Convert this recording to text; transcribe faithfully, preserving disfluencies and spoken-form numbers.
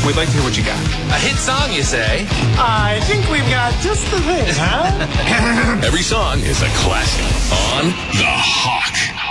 We'd like to hear what you got. A hit song, you say? I think we've got just the thing, huh? Every song is a classic on The Hawk.